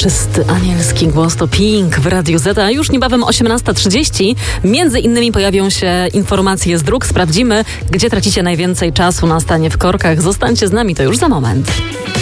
Czysty anielski głos to Pink w Radiu Z, a już niebawem 18:30. Między innymi pojawią się informacje z dróg. Sprawdzimy, gdzie tracicie najwięcej czasu na stanie w korkach. Zostańcie z nami, to już za moment.